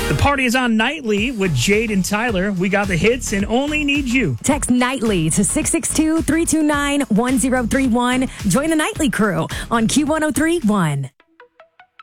The party is on nightly with Jade and Tyler. We got the hits and only need you. Text nightly to 662-329-1031. Join the nightly crew on Q1031.